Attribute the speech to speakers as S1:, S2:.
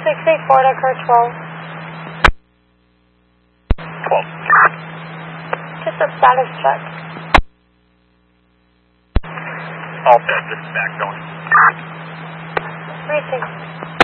S1: 684 to occur 12.
S2: 12.
S1: Just a status check.
S2: All set, this is back going.
S1: 36.